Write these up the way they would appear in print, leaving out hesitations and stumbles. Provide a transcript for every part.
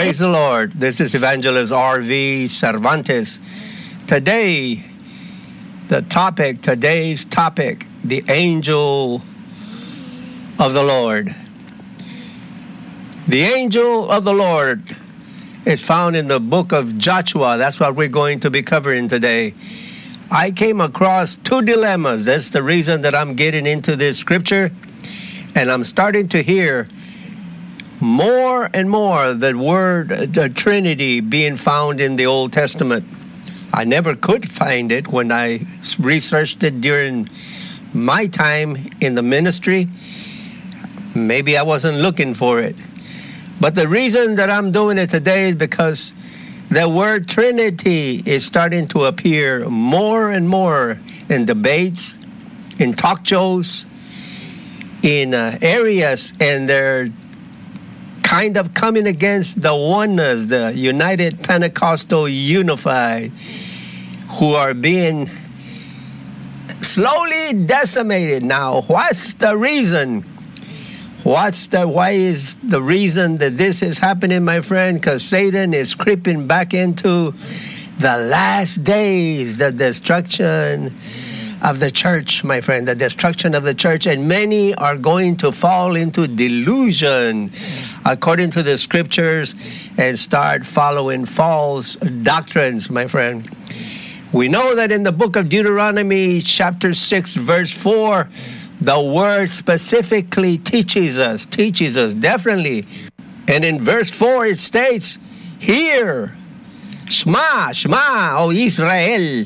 Praise the Lord. This is Evangelist R.V. Cervantes. Today's topic, the angel of the Lord. The angel of the Lord is found in the book of Joshua. That's what we're going to be covering today. I came across two dilemmas. That's the reason that I'm getting into this scripture. And I'm starting to hear more and more the word the Trinity being found in the Old Testament. I never could find it when I researched it during my time in the ministry. Maybe I wasn't looking for it. But the reason that I'm doing it today is because the word Trinity is starting to appear more and more in debates, in talk shows, in areas, and they're kind of coming against the oneness, the United Pentecostal Unified, who are being slowly decimated now. What's the reason? Why is the reason that this is happening, my friend? Because Satan is creeping back into the last days, the destruction of the church, my friend, the destruction of the church, and many are going to fall into delusion according to the scriptures and start following false doctrines, my friend. We know that in the book of Deuteronomy chapter 6 verse 4, the word specifically teaches us definitely. And in verse 4 it states, "Hear, Shema, O Israel,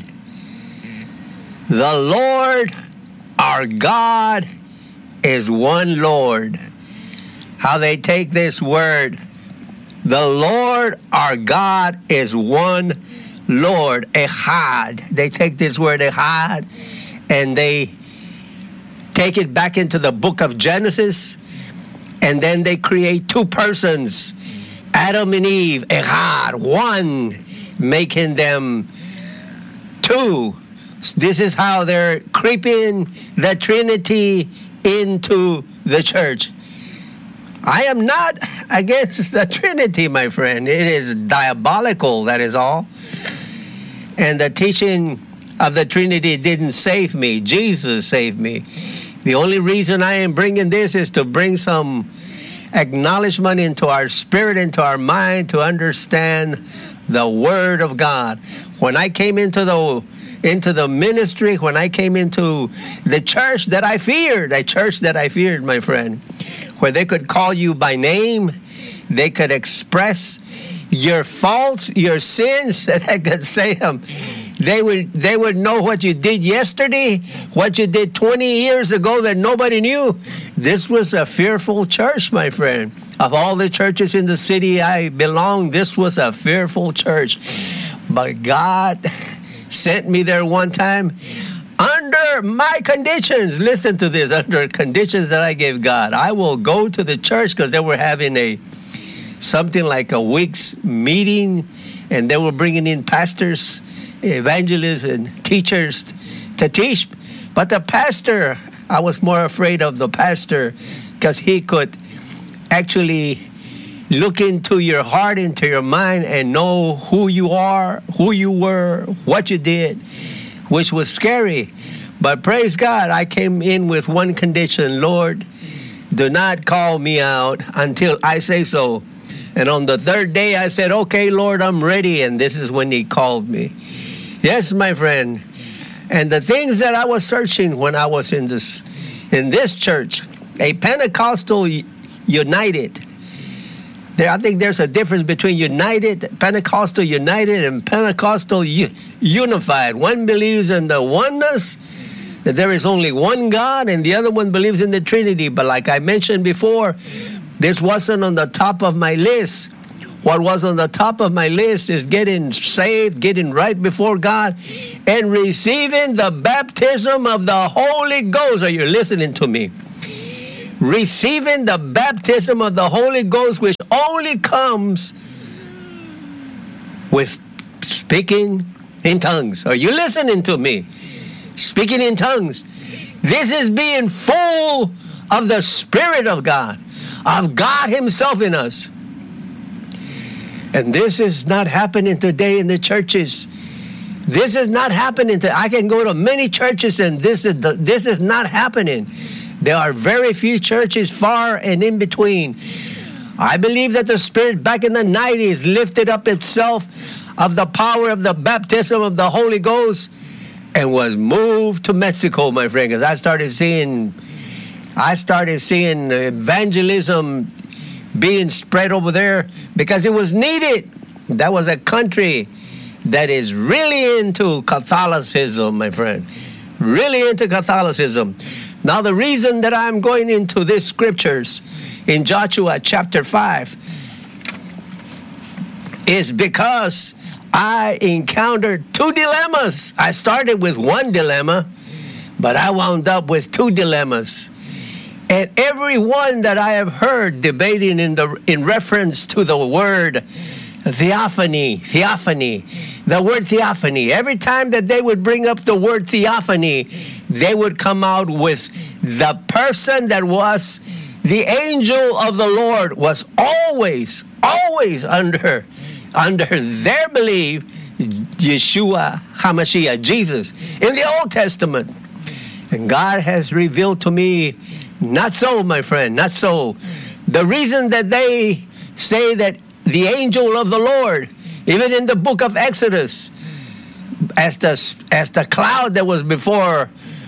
the Lord our God is one Lord." How they take this word, the Lord our God is one Lord, Echad. They take this word Echad and they take it back into the book of Genesis, and then they create two persons, Adam and Eve, Echad, one, making them two. This is how they're creeping the Trinity into the church. I am not against the Trinity, my friend. It is diabolical, that is all. And the teaching of the Trinity didn't save me. Jesus saved me. The only reason I am bringing this is to bring some acknowledgement into our spirit, into our mind, to understand the Word of God. When I came into the ministry, when I came into the church that I feared, my friend, where they could call you by name, they could express your faults, your sins, that I could say them. They would know what you did yesterday, what you did 20 years ago that nobody knew. This was a fearful church, my friend. Of all the churches in the city I belong, this was a fearful church. But God sent me there one time under my conditions. Listen to this, under conditions that I gave God. I will go to the church because they were having something like a week's meeting, and they were bringing in pastors, evangelists, and teachers to teach. But the pastor, I was more afraid of the pastor because he could actually look into your heart, into your mind, and know who you are, who you were, what you did, which was scary. But praise God, I came in with one condition: Lord, do not call me out until I say so. And on the third day, I said, "Okay, Lord, I'm ready." And this is when He called me. Yes, my friend. And the things that I was searching when I was in this church, a Pentecostal United. I think there's a difference between Pentecostal United, and Pentecostal Unified. One believes in the oneness, that there is only one God, and the other one believes in the Trinity. But like I mentioned before, this wasn't on the top of my list. What was on the top of my list is getting saved, getting right before God, and receiving the baptism of the Holy Ghost. Are you listening to me? Receiving the baptism of the Holy Ghost, which only comes with speaking in tongues. Are you listening to me? Speaking in tongues. This is being full of the Spirit of God Himself in us. And this is not happening today in the churches. This is not happening. I can go to many churches and this is not happening. There are very few churches, far and in between. I believe that the Spirit back in the 90s lifted up itself of the power of the baptism of the Holy Ghost and was moved to Mexico, my friend, because I started seeing evangelism being spread over there because it was needed. That was a country that is really into Catholicism, my friend. Really into Catholicism. Now, the reason that I'm going into these scriptures in Joshua chapter 5 is because I encountered two dilemmas. I started with one dilemma, but I wound up with two dilemmas. And every one that I have heard debating in reference to the word theophany, the word theophany. Every time that they would bring up the word theophany, they would come out with the person that was the angel of the Lord was always under their belief, Yeshua HaMashiach, Jesus, in the Old Testament. And God has revealed to me, not so, my friend, not so. The reason that they say that the angel of the Lord, even in the book of Exodus, as the cloud that was before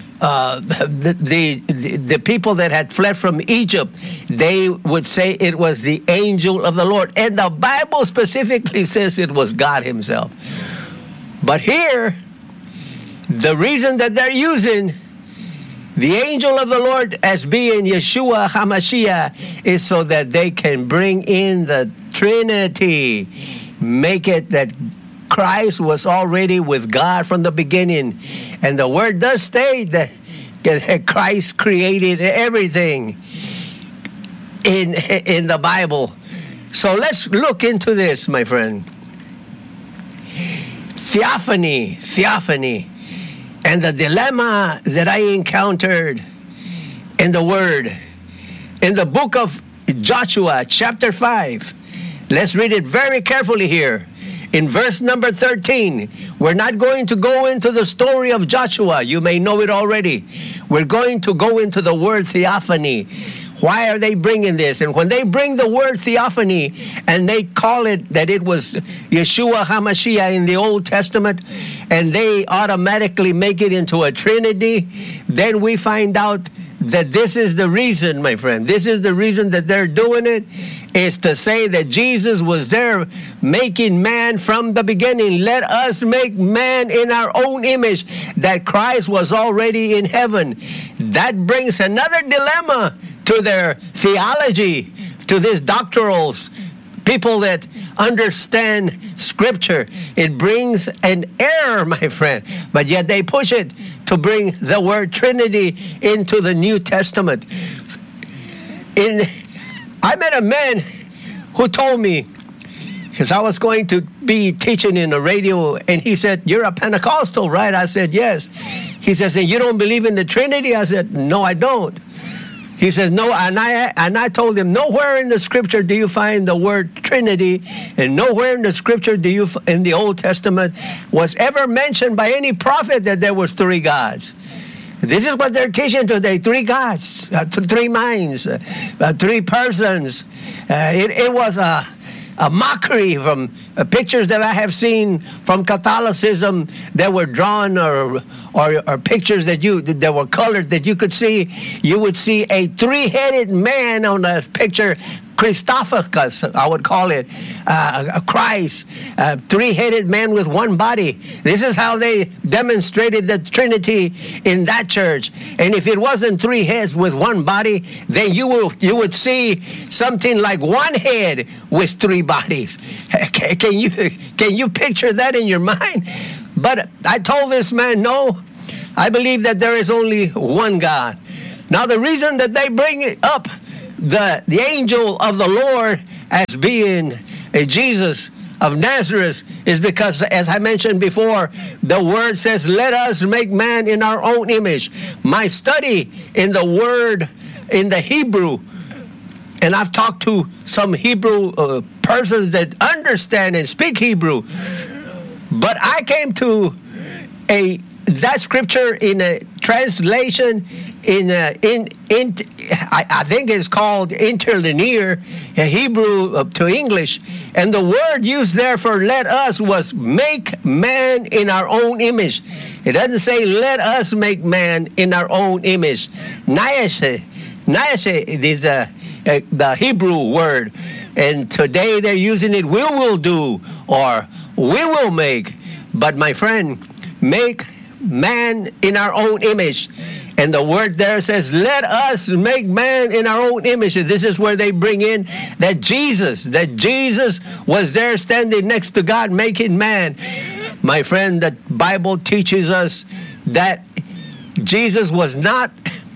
the people that had fled from Egypt, they would say it was the angel of the Lord. And the Bible specifically says it was God himself. But here, the reason that they're using the angel of the Lord as being Yeshua HaMashiach is so that they can bring in the Trinity, make it that Christ was already with God from the beginning. And the word does state that Christ created everything in the Bible. So let's look into this, my friend. Theophany. And the dilemma that I encountered in the Word, in the book of Joshua, chapter 5. Let's read it very carefully here. In verse number 13, we're not going to go into the story of Joshua. You may know it already. We're going to go into the word theophany. Why are they bringing this? And when they bring the word theophany and they call it that it was Yeshua HaMashiach in the Old Testament, and they automatically make it into a Trinity, then we find out that this is the reason, my friend. This is the reason that they're doing it, is to say that Jesus was there making man from the beginning. Let us make man in our own image, that Christ was already in heaven. That brings another dilemma to their theology, to these doctorals, people that understand Scripture. It brings an error, my friend, but yet they push it to bring the word Trinity into the New Testament. I met a man who told me, because I was going to be teaching in the radio, and he said, "You're a Pentecostal, right?" I said, "Yes." He says, "And you don't believe in the Trinity?" I said, "No, I don't." He says, "No," and I told him, "Nowhere in the Scripture do you find the word Trinity, and nowhere in the Scripture in the Old Testament was ever mentioned by any prophet that there was three gods." This is what they're teaching today: three gods, three minds, three persons. It was a mockery from pictures that I have seen from Catholicism that were drawn or pictures that were colored that you could see. You would see a three-headed man on a picture, Christophorus, I would call it, a Christ, a three-headed man with one body. This is how they demonstrated the Trinity in that church. And if it wasn't three heads with one body, then you would see something like one head with three bodies. Can you picture that in your mind? But I told this man, no, I believe that there is only one God. Now, the reason that they bring it up the angel of the Lord as being a Jesus of Nazareth is because, as I mentioned before, the word says, "Let us make man in our own image." My study in the word in the Hebrew and I've talked to some Hebrew persons that understand and speak Hebrew. But I came to that scripture in a translation I think it's called interlinear, Hebrew to English, and the word used there for let us was make man in our own image. It doesn't say let us make man in our own image. Nayashe is the Hebrew word, and today they're using it we will do or we will make. But my friend, make man in our own image. And the word there says, let us make man in our own image. This is where they bring in that Jesus was there standing next to God making man. My friend, the Bible teaches us that Jesus was not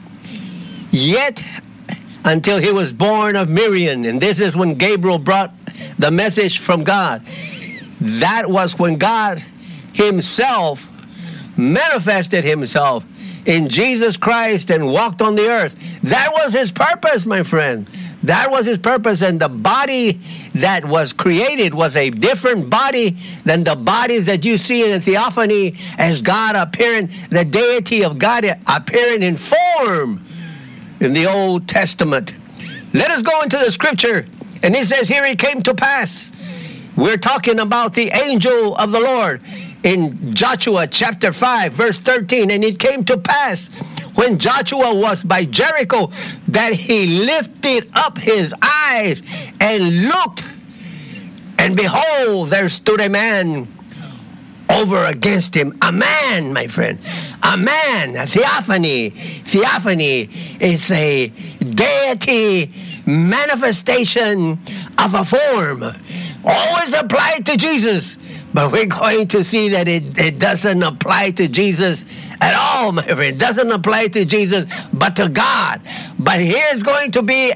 yet until he was born of Miriam. And this is when Gabriel brought the message from God. That was when God himself manifested himself in Jesus Christ and walked on the earth. That was his purpose, my friend. That was his purpose. And the body that was created was a different body than the bodies that you see in the theophany as God appearing, the deity of God appearing in form in the Old Testament. Let us go into the scripture. And it says here it came to pass. We're talking about the angel of the Lord in Joshua chapter 5 verse 13. And it came to pass when Joshua was by Jericho that he lifted up his eyes and looked, and behold, there stood a man over against him. A man, my friend. A man. A theophany. Theophany is a deity manifestation of a form. Always applied to Jesus. But we're going to see that it doesn't apply to Jesus at all, my friend. It doesn't apply to Jesus, but to God. But here's going to be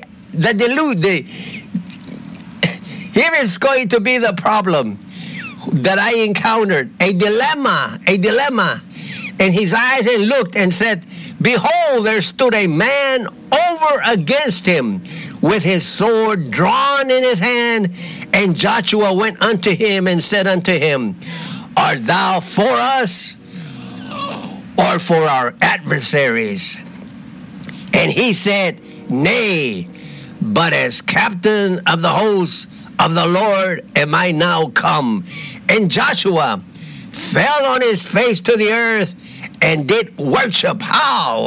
here is going to be the problem that I encountered. A dilemma. And his eyes and looked and said, behold, there stood a man over against him with his sword drawn in his hand. And Joshua went unto him and said unto him, art thou for us or for our adversaries? And he said, nay, but as captain of the host of the Lord am I now come. And Joshua fell on his face to the earth and did worship. How,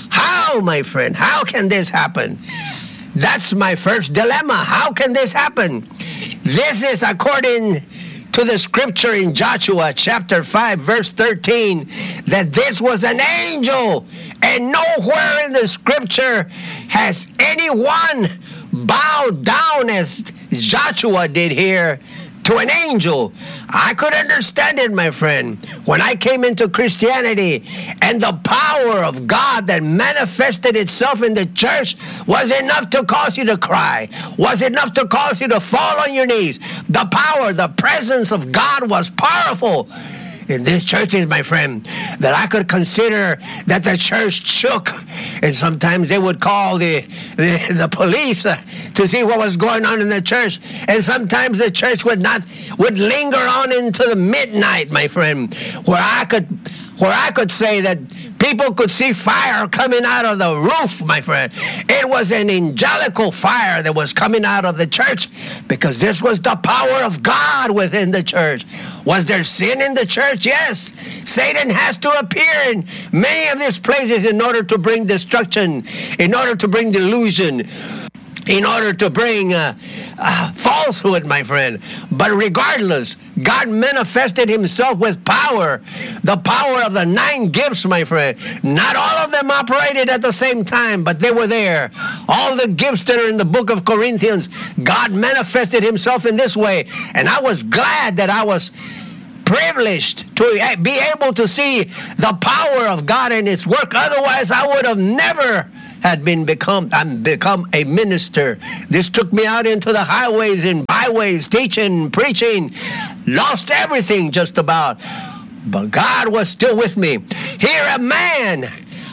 my friend? How can this happen? That's my first dilemma. How can this happen? This is according to the scripture in Joshua chapter 5 verse 13 that this was an angel, and nowhere in the scripture has anyone bowed down as Joshua did here to an angel. I could understand it, my friend, when I came into Christianity and the power of God that manifested itself in the church was enough to cause you to cry, was enough to cause you to fall on your knees. The power, the presence of God was powerful in these churches, my friend, that I could consider that the church shook. And sometimes they would call the police to see what was going on in the church. And sometimes the church would linger on into the midnight, my friend, where I could say that people could see fire coming out of the roof, my friend. It was an angelical fire that was coming out of the church because this was the power of God within the church. Was there sin in the church? Yes. Satan has to appear in many of these places in order to bring destruction, in order to bring delusion, in order to bring falsehood, my friend. But regardless, God manifested himself with power, the power of the 9 gifts, my friend. Not all of them operated at the same time, but they were there. All the gifts that are in the book of Corinthians, God manifested himself in this way. And I was glad that I was privileged to be able to see the power of God in its work. Otherwise, I would have never become a minister. This took me out into the highways and byways, teaching, preaching, lost everything just about. But God was still with me. Here a man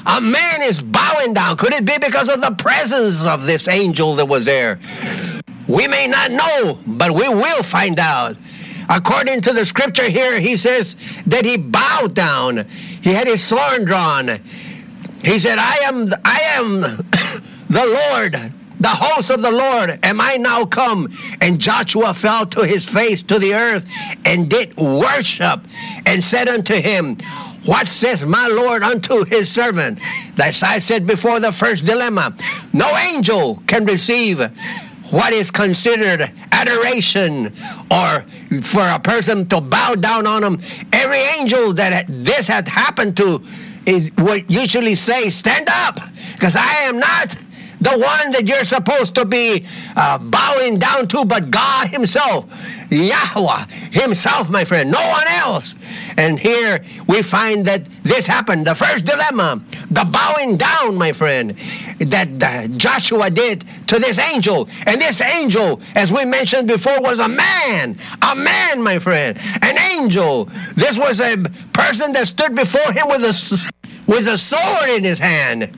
a man is bowing down. Could it be because of the presence of this angel that was there? We may not know, but we will find out. According to the scripture here, he says that he bowed down. He had his sword drawn. He said, I am the Lord, the host of the Lord. Am I now come? And Joshua fell to his face to the earth and did worship and said unto him, what saith my Lord unto his servant? As I said before, the first dilemma. No angel can receive what is considered adoration or for a person to bow down on him. Every angel that this had happened to would usually say, stand up, because I am not the one that you're supposed to be bowing down to, but God himself, Yahweh himself, my friend, no one else. And here we find that this happened. The first dilemma, the bowing down, my friend, that Joshua did to this angel. And this angel, as we mentioned before, was a man, my friend, an angel. This was a person that stood before him with a sword in his hand.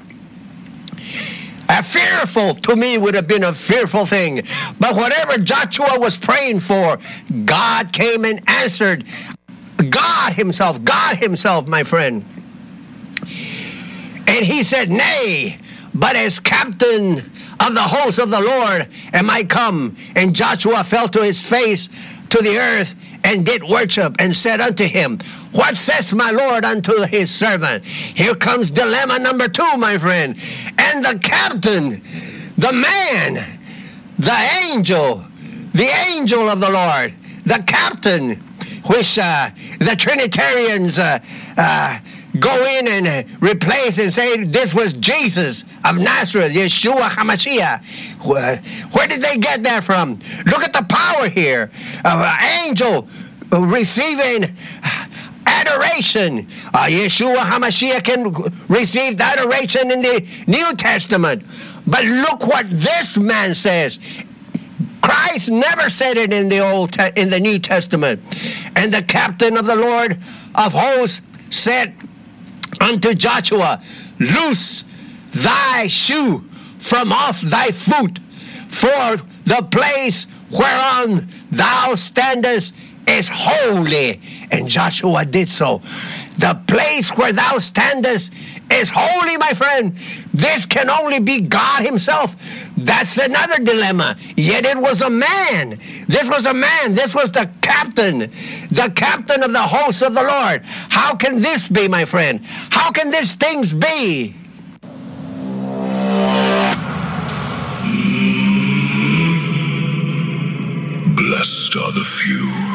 To me, would have been a fearful thing. But whatever Joshua was praying for, God came and answered. God himself, my friend. And he said, nay, but as captain of the host of the Lord am I come. And Joshua fell to his face to the earth and did worship and said unto him, what says my Lord unto his servant? Here comes dilemma number 2, my friend. And the captain, the man, the angel of the Lord, the captain, which the Trinitarians go in and replace and say this was Jesus of Nazareth, Yeshua HaMashiach. Where did they get that from? Look at the power here of an angel receiving adoration. Yeshua HaMashiach can receive adoration in the New Testament. But look what this man says. Christ never said it in the New Testament. And the captain of the Lord of hosts said unto Joshua, loose thy shoe from off thy foot, for the place whereon thou standest is holy. And Joshua did so. The place where thou standest is holy, my friend. This can only be God himself. That's another dilemma. Yet it was a man. This was a man. This was the captain of the hosts of the Lord. How can this be, my friend? How can these things be? Blessed are the few